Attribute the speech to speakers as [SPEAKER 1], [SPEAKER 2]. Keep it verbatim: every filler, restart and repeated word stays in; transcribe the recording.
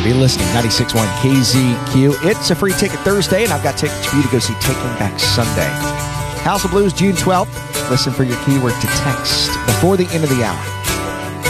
[SPEAKER 1] right, be listening. ninety-six point one K Z Q. It's a free ticket Thursday, and I've got tickets for you to go see Taking Back Sunday. House of Blues, June twelfth. Listen for your keyword to text before the end of the hour.